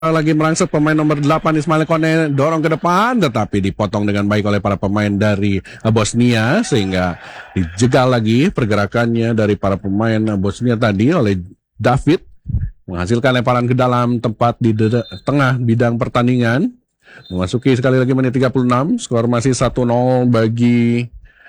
lagi merangsek pemain nomor 8 Ismail Kone dorong ke depan, tetapi dipotong dengan baik oleh para pemain dari Bosnia, sehingga dijegal lagi pergerakannya dari para pemain Bosnia tadi oleh David, menghasilkan lemparan ke dalam tempat di tengah bidang pertandingan. Memasuki sekali lagi menit 36, skor masih 1-0 bagi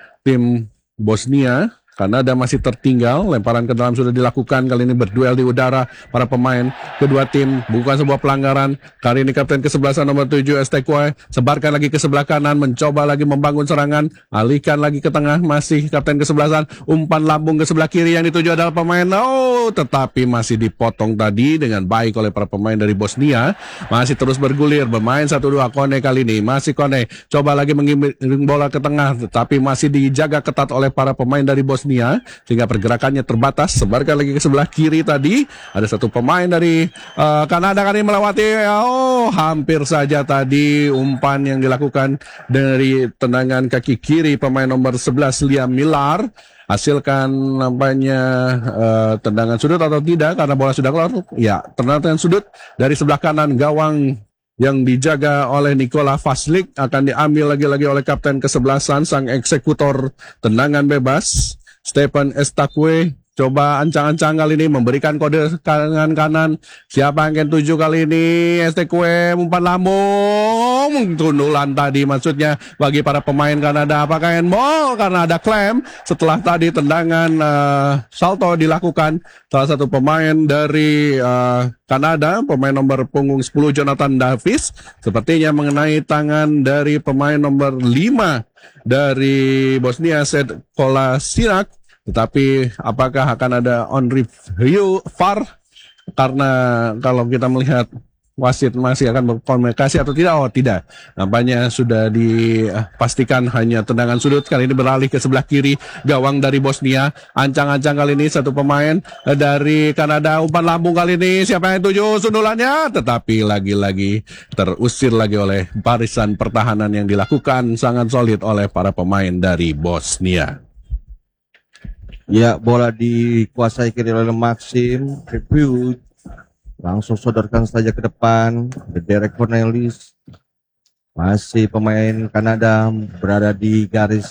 tim Bosnia. Kanada masih tertinggal, lemparan ke dalam sudah dilakukan, kali ini berduel di udara para pemain kedua tim, bukan sebuah pelanggaran. Kali ini kapten kesebelasan nomor 7 Estekwe, sebarkan lagi ke sebelah kanan, mencoba lagi membangun serangan, alihkan lagi ke tengah, masih kapten kesebelasan, umpan lambung ke sebelah kiri yang dituju adalah pemain, tetapi masih dipotong tadi dengan baik oleh para pemain dari Bosnia. Masih terus bergulir, bermain 1-2, Kone kali ini, masih Kone, coba lagi mengirim bola ke tengah, tetapi masih dijaga ketat oleh para pemain dari Bosnia, sehingga pergerakannya terbatas. Sebarkan lagi ke sebelah kiri tadi, ada satu pemain dari Kanada kali melewati, hampir saja tadi umpan yang dilakukan dari tendangan kaki kiri pemain nomor 11 Liam Millar. Hasilkan nampaknya tendangan sudut atau tidak, karena bola sudah keluar. Ya, tendangan sudut dari sebelah kanan gawang yang dijaga oleh Nikola Vaslik, akan diambil lagi-lagi oleh kapten kesebelasan sang eksekutor tendangan bebas Stephen Estakwe. Coba ancang-ancang kali ini memberikan kode tangan kanan. Siapa yang akan tuju kali ini? Estakwe umpan lambung, tundulan tadi maksudnya bagi para pemain Kanada. Apakah handball? Karena ada klaim setelah tadi tendangan salto dilakukan salah satu pemain dari Kanada, pemain nomor punggung 10 Jonathan Davis, sepertinya mengenai tangan dari pemain nomor 5 dari Bosnia Sed Kolasinac. Tetapi apakah akan ada on review VAR? Karena kalau kita melihat wasit masih akan berkomunikasi atau tidak? Oh tidak, nampaknya sudah dipastikan hanya tendangan sudut. Kali ini beralih ke sebelah kiri gawang dari Bosnia. Ancang-ancang kali ini satu pemain dari Kanada, umpan lambung kali ini. Siapa yang tuju sundulannya? Tetapi lagi-lagi terusir lagi oleh barisan pertahanan yang dilakukan sangat solid oleh para pemain dari Bosnia. Ya, bola dikuasai kiri oleh Maxim. Review langsung sodorkan saja ke depan. Derek Cornelis, masih pemain Kanada berada di garis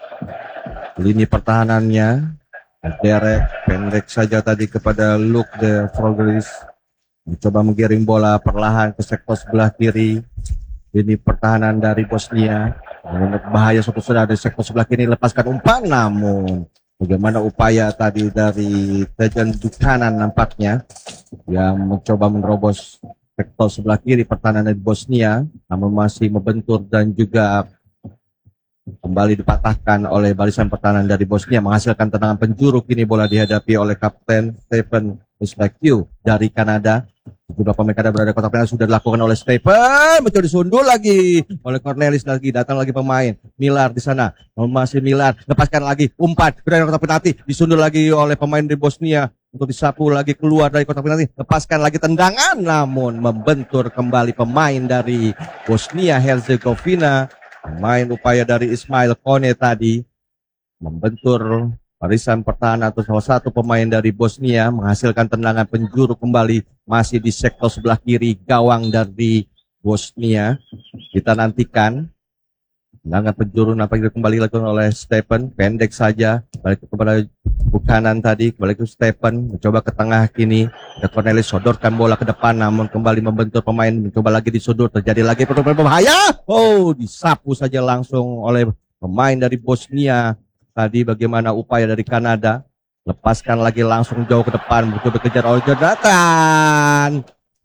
lini pertahanannya. Derek pendek saja tadi kepada Luke de Frogris, mencoba menggiring bola perlahan ke sektor sebelah kiri lini pertahanan dari Bosnia. Bahaya suatu sudah di sektor sebelah kiri, lepaskan umpan, namun bagaimana upaya tadi dari Tejan Buchanan nampaknya yang mencoba menerobos sektor sebelah kiri pertahanan dari Bosnia, namun masih membentur dan juga kembali dipatahkan oleh barisan pertahanan dari Bosnia, menghasilkan tendangan penjuru. Kini bola dihadapi oleh Kapten Stephen Uspekyu dari Kanada. Kedua pemain Kanada berada di kotak penalti, sudah dilakukan oleh Stephen, mencoba disundul lagi oleh Cornelis, lagi datang lagi pemain Millar di sana, masih Millar, lepaskan lagi umpan berada di kotak penalti, disundul lagi oleh pemain dari Bosnia untuk disapu lagi keluar dari kotak penalti, lepaskan lagi tendangan, namun membentur kembali pemain dari Bosnia Herzegovina. Pemain upaya dari Ismail Kone tadi membentur barisan pertahanan atau salah satu pemain dari Bosnia, menghasilkan tendangan penjuru kembali masih di sektor sebelah kiri gawang dari Bosnia. Kita nantikan tendangan penjuru nampaknya kembali dilakukan oleh Stephen, pendek saja balik kepada Buchanan tadi, kembali ke Stephen, mencoba ke tengah kini. Cornelis sodorkan bola ke depan, namun kembali membentur pemain, mencoba lagi disodor, terjadi lagi pertempuran bahaya. Disapu saja langsung oleh pemain dari Bosnia. Tadi bagaimana upaya dari Kanada, lepaskan lagi langsung jauh ke depan, mencoba kejar oleh Jonathan,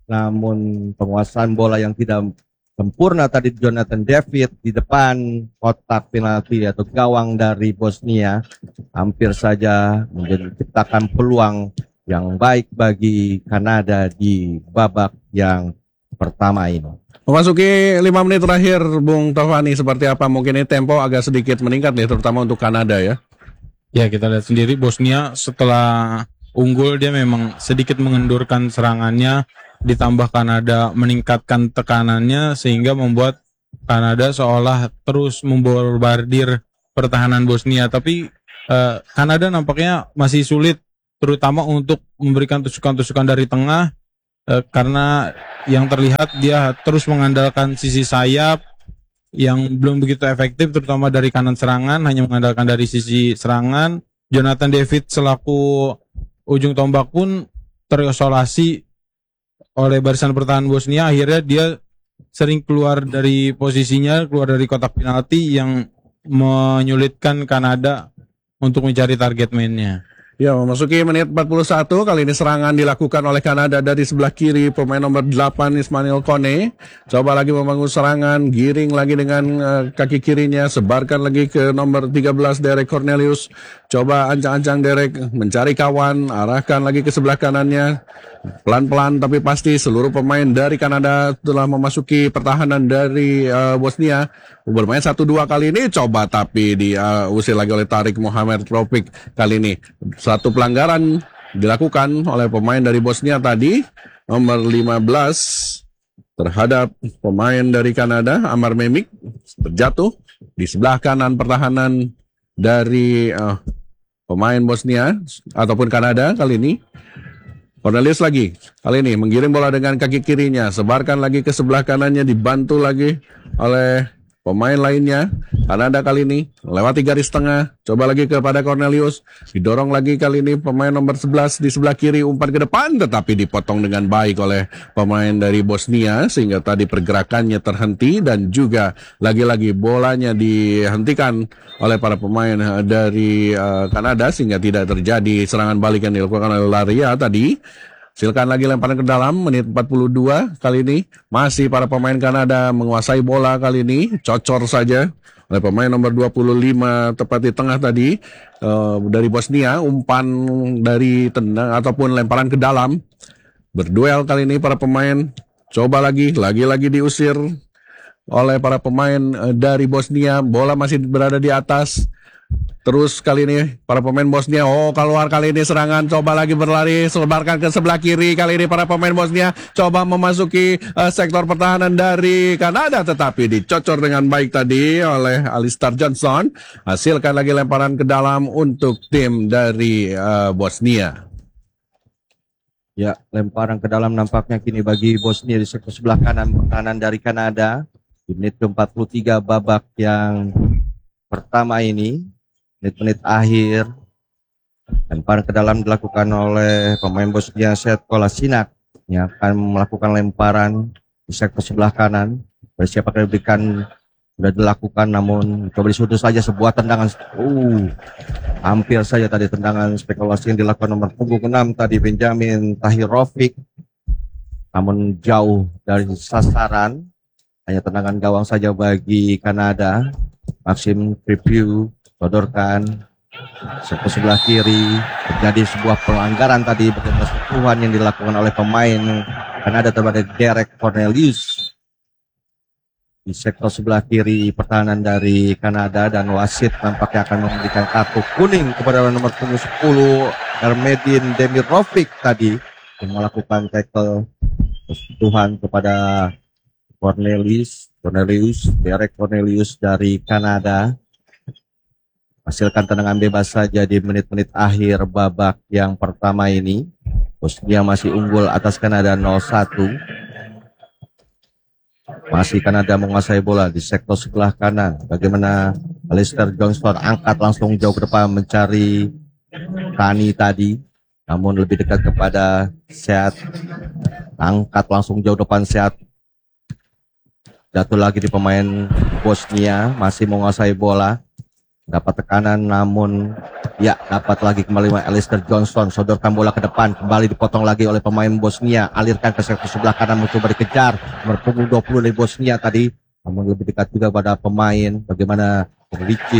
namun penguasaan bola yang tidak sempurna tadi Jonathan David di depan kotak penalti atau gawang dari Bosnia, hampir saja menciptakan peluang yang baik bagi Kanada di babak yang pertama ini. Memasuki 5 menit terakhir, Bung Tovani, seperti apa? Mungkin ini tempo agak sedikit meningkat nih, terutama untuk Kanada ya. Ya, kita lihat sendiri Bosnia setelah unggul dia memang sedikit mengendurkan serangannya, ditambah Kanada meningkatkan tekanannya sehingga membuat Kanada seolah terus membombardir pertahanan Bosnia. Tapi Kanada nampaknya masih sulit, terutama untuk memberikan tusukan-tusukan dari tengah karena yang terlihat dia terus mengandalkan sisi sayap yang belum begitu efektif, terutama dari kanan serangan, hanya mengandalkan dari sisi serangan. Jonathan David selaku ujung tombak pun terisolasi oleh barisan pertahanan Bosnia. Akhirnya dia sering keluar dari posisinya, keluar dari kotak penalti yang menyulitkan Kanada untuk mencari target mainnya. Ya, memasuki menit 41, kali ini serangan dilakukan oleh Kanada dari sebelah kiri, pemain nomor 8 Ismail Kone. Coba lagi membangun serangan, giring lagi dengan kaki kirinya, sebarkan lagi ke nomor 13 Derek Cornelius. Coba ancang-ancang Derek mencari kawan, arahkan lagi ke sebelah kanannya. Pelan-pelan tapi pasti seluruh pemain dari Kanada telah memasuki pertahanan dari Bosnia. Bermain 1-2 kali ini, coba tapi diusir lagi oleh Tarik Mohamed Tropik. Kali ini satu pelanggaran dilakukan oleh pemain dari Bosnia tadi, nomor 15 terhadap pemain dari Kanada, Amar Memik, terjatuh di sebelah kanan pertahanan dari pemain Bosnia ataupun Kanada kali ini. Cornelius lagi, kali ini menggiring bola dengan kaki kirinya, sebarkan lagi ke sebelah kanannya, dibantu lagi oleh pemain lainnya. Kanada kali ini lewati garis tengah, coba lagi kepada Cornelius, didorong lagi kali ini pemain nomor 11 di sebelah kiri, umpan ke depan, tetapi dipotong dengan baik oleh pemain dari Bosnia, sehingga tadi pergerakannya terhenti, dan juga lagi-lagi bolanya dihentikan oleh para pemain dari Kanada, sehingga tidak terjadi serangan balik yang dilakukan oleh Laria tadi. Silakan lagi lemparan ke dalam, menit 42 kali ini. Masih para pemain Kanada menguasai bola kali ini. Cocor saja oleh pemain nomor 25 tepat di tengah tadi. Dari Bosnia, umpan dari tendang ataupun lemparan ke dalam. Berduel kali ini para pemain. Coba lagi-lagi diusir oleh para pemain dari Bosnia. Bola masih berada di atas. Terus kali ini para pemain Bosnia, keluar kali ini serangan, coba lagi berlari, selebarkan ke sebelah kiri. Kali ini para pemain Bosnia coba memasuki sektor pertahanan dari Kanada, tetapi dicocor dengan baik tadi oleh Alistair Johnson. Hasilkan lagi lemparan ke dalam untuk tim dari Bosnia. Ya, lemparan ke dalam nampaknya kini bagi Bosnia di sektor sebelah kanan pertahanan dari Kanada. Di menit ke-43 babak yang pertama ini, menit-menit akhir, lemparan ke dalam dilakukan oleh pemain Bosnia Sead Kolasinac yang akan melakukan lemparan di sektor sebelah kanan. Bersiap akan diberikan, sudah dilakukan, namun coba disudut saja sebuah tendangan. Hampir saja tadi tendangan spekulasi yang dilakukan nomor punggung 6 tadi Benjamin Tahirovic, namun jauh dari sasaran. Hanya tendangan gawang saja bagi Kanada. Maxim Preview sodorkan sektor sebelah kiri, terjadi sebuah pelanggaran tadi bagaimana sentuhan yang dilakukan oleh pemain Kanada terhadap Derek Cornelius di sektor sebelah kiri pertahanan dari Kanada, dan wasit nampaknya akan memberikan kartu kuning kepada nomor punggung 10 Ermedin Demirovic tadi yang melakukan tackle sentuhan kepada Derek Cornelius dari Kanada. Hasilkan tendangan bebas saja di menit-menit akhir babak yang pertama ini. Bosnia masih unggul atas Kanada 0-1. Masih Kanada menguasai bola di sektor sebelah kanan. Bagaimana Alistair Johnson angkat langsung jauh ke depan mencari Tani tadi, namun lebih dekat kepada Sead. Angkat langsung jauh depan Sead. Jatuh lagi di pemain Bosnia, masih menguasai bola. Dapat tekanan, namun ya dapat lagi kembali Alistair Johnson, sodorkan bola ke depan, kembali dipotong lagi oleh pemain Bosnia, alirkan ke sektor sebelah kanan, mencoba dikejar nomor punggung 20 dari Bosnia tadi, namun lebih dekat juga pada pemain. Bagaimana Richie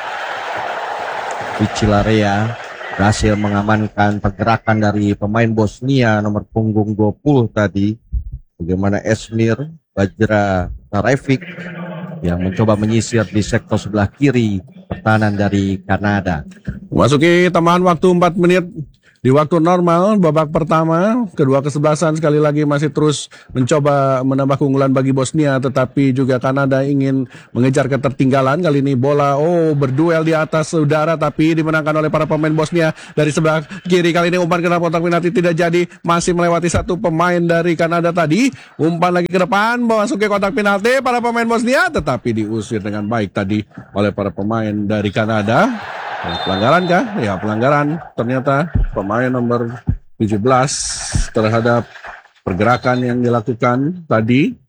Larea berhasil mengamankan pergerakan dari pemain Bosnia nomor punggung 20 tadi. Bagaimana Esmir Bajra Tarevic yang mencoba menyisir di sektor sebelah kiri pertahanan dari Kanada. Memasuki tambahan waktu 4 menit Di waktu normal, babak pertama, kedua kesebelasan sekali lagi masih terus mencoba menambah keunggulan bagi Bosnia, tetapi juga Kanada ingin mengejar ketertinggalan. Kali ini bola, berduel di atas udara, tapi dimenangkan oleh para pemain Bosnia dari sebelah kiri. Kali ini umpan ke dalam kotak penalti tidak jadi, masih melewati satu pemain dari Kanada tadi. Umpan lagi ke depan, masuk ke kotak penalti para pemain Bosnia, tetapi diusir dengan baik tadi oleh para pemain dari Kanada. Pelanggaran kah? Ya, pelanggaran. Ternyata pemain nomor 17 terhadap pergerakan yang dilakukan tadi.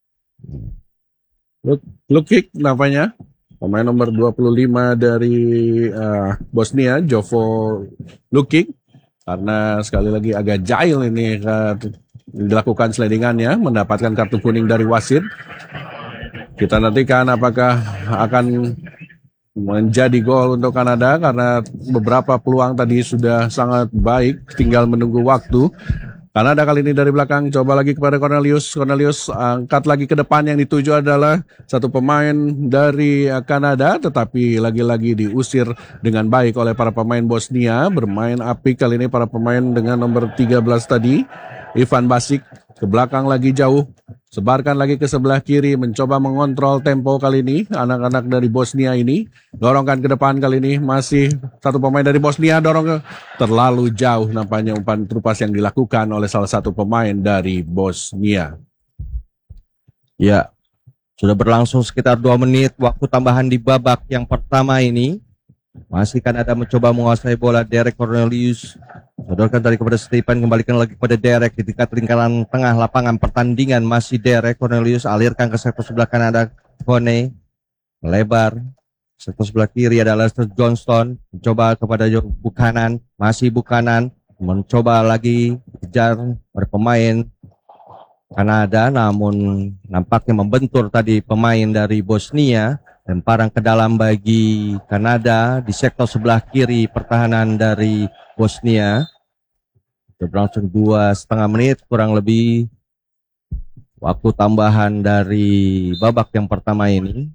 Look kick namanya. Pemain nomor 25 dari Bosnia, Jovo Lukic. Karena sekali lagi agak jahil ini dilakukan slidingannya, mendapatkan kartu kuning dari wasit. Kita nantikan apakah akan menjadi gol untuk Kanada, karena beberapa peluang tadi sudah sangat baik, tinggal menunggu waktu. Kanada kali ini dari belakang, coba lagi kepada Cornelius angkat lagi ke depan, yang dituju adalah satu pemain dari Kanada, tetapi lagi-lagi diusir dengan baik oleh para pemain Bosnia. Bermain apik kali ini para pemain dengan nomor 13 tadi, Ivan Basic. Ke belakang lagi jauh, sebarkan lagi ke sebelah kiri, mencoba mengontrol tempo kali ini anak-anak dari Bosnia ini. Dorongkan ke depan kali ini, masih satu pemain dari Bosnia, dorong terlalu jauh nampaknya umpan terupas yang dilakukan oleh salah satu pemain dari Bosnia. Ya, sudah berlangsung sekitar 2 menit waktu tambahan di babak yang pertama ini. Masih Kanada mencoba menguasai bola. Derek Cornelius sodorkan tadi kepada Stephen, kembalikan lagi kepada Derek di dekat lingkaran tengah lapangan pertandingan. Masih Derek Cornelius, alirkan ke sektor sebelah Kanada. Kone melebar sektor sebelah kiri ada Lester Johnston, mencoba kepada Buchanan. Masih Buchanan mencoba lagi kejar oleh pemain Kanada, namun nampaknya membentur tadi pemain dari Bosnia. Lemparan ke dalam bagi Kanada di sektor sebelah kiri pertahanan dari Bosnia. Sudah berlangsung 2,5 menit kurang lebih waktu tambahan dari babak yang pertama ini.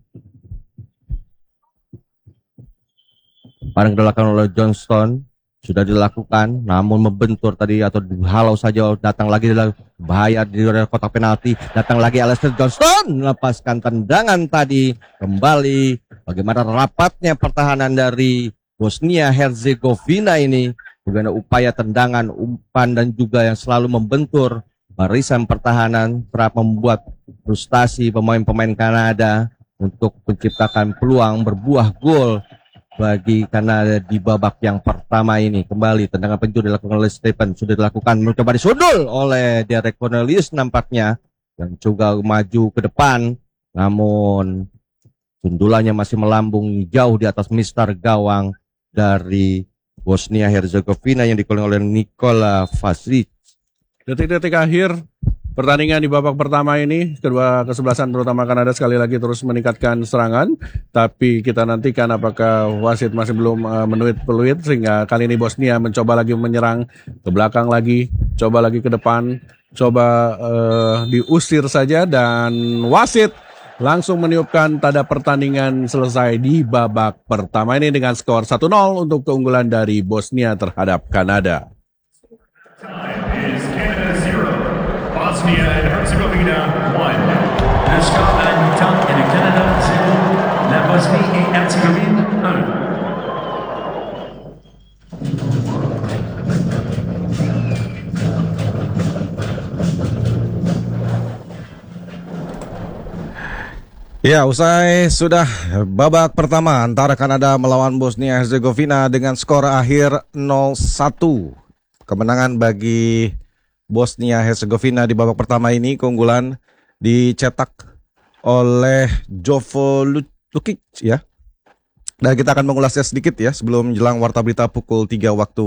Lemparan dilakukan oleh Johnston, sudah dilakukan, namun membentur tadi atau dihalau saja. Datang lagi bahaya di kotak penalti. Datang lagi Alistair Johnston, melepaskan tendangan tadi. Kembali bagaimana rapatnya pertahanan dari Bosnia Herzegovina ini. Bagaimana upaya tendangan, umpan dan juga yang selalu membentur barisan pertahanan kerap membuat frustasi pemain-pemain Kanada untuk menciptakan peluang berbuah gol bagi Kanada di babak yang pertama ini. Kembali tendangan penjuru dilakukan oleh Stephen, sudah dilakukan, mencoba disundul oleh Derek Cornelius nampaknya, yang juga maju ke depan, namun sundulannya masih melambung jauh di atas mister gawang dari Bosnia Herzegovina yang dikelola oleh Nikola Vasic. Detik-detik akhir pertandingan di babak pertama ini, kedua kesebelasan terutama Kanada sekali lagi terus meningkatkan serangan, tapi kita nantikan apakah wasit masih belum menuit peluit, sehingga kali ini Bosnia mencoba lagi menyerang ke belakang lagi, coba lagi ke depan, coba diusir saja, dan wasit langsung meniupkan tanda pertandingan selesai di babak pertama ini dengan skor 1-0 untuk keunggulan dari Bosnia terhadap Kanada. Bosnia and Herzegovina 1. Naskah Anggota dari Kanada 0. La Bosnie et Herzégovine 1. Ya, usai sudah babak pertama antara Kanada melawan Bosnia Herzegovina dengan skor akhir 0-1. Kemenangan bagi Bosnia Herzegovina di babak pertama ini, keunggulan dicetak oleh Jovo Lukic ya. Dan kita akan mengulasnya sedikit ya sebelum jelang warta berita pukul 3 waktu